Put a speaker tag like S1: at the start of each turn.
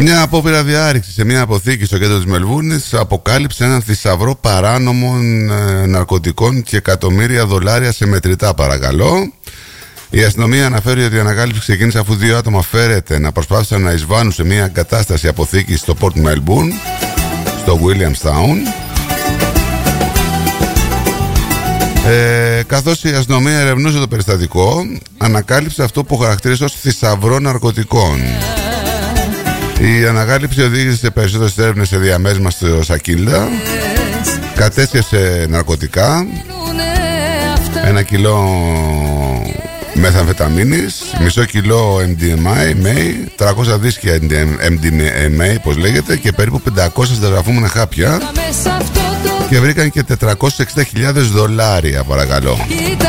S1: Μια απόπειρα διάρρηξης σε μια αποθήκη στο κέντρο της Μελβούρνης αποκάλυψε έναν θησαυρό παράνομων ναρκωτικών και εκατομμύρια δολάρια σε μετρητά, παρακαλώ. Η αστυνομία αναφέρει ότι η ανακάλυψη ξεκίνησε αφού δύο άτομα φέρεται να προσπάθησαν να εισβάνουν σε μια εγκατάσταση αποθήκης στο Port Melbourne, στο Williamstown. Καθώς η αστυνομία ερευνούσε το περιστατικό, ανακάλυψε αυτό που χαρακτηρίζει ως θησαυρό ναρκωτικών. Η ανακάλυψη οδήγησε σε περισσότερες έρευνες σε διαμέσμα στο Σακίλτα. Κατέσχεσε ναρκωτικά, 1 κιλό μεθαμφεταμίνης, μισό κιλό MDMA, 300 δίσκια MDMA, πώς λέγεται, και περίπου 500 συνταγραφούμενα χάπια. Και βρήκαν και 460.000 δολάρια, παρακαλώ.